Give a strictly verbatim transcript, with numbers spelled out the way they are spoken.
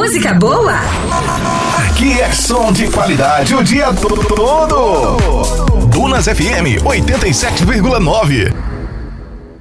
música boa? Aqui é som de qualidade o dia todo. Dunas F M oitenta e sete vírgula nove.